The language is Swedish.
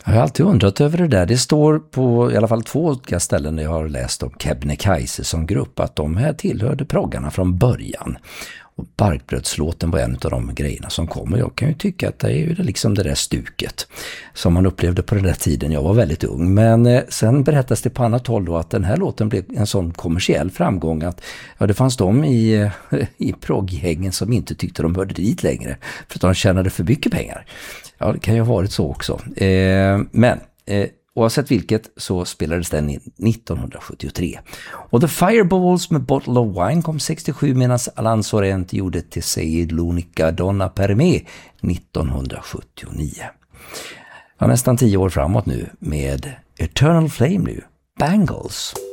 Jag har alltid undrat över det där. Det står på i alla fall 2 olika ställen där jag har läst om Kebnekaise som grupp att de här tillhörde proggarna från början. Och Barkbrödslåten var en av de grejerna som kom. Och jag kan ju tycka att det är ju liksom det där stuket som man upplevde på den där tiden. Jag var väldigt ung. Men sen berättas det på annat håll då att den här låten blev en sån kommersiell framgång att det fanns de i progghängen som inte tyckte de hörde dit längre. För att de tjänade för mycket pengar. Ja, det kan ju ha varit så också. Men oavsett vilket så spelades den in 1973. Och The Fireballs med Bottle of Wine kom 67 medan Alain Sorrent gjorde Till Sei l'unica donna per me 1979. Ja, nästan 10 år framåt nu med Eternal Flame nu, Bangles.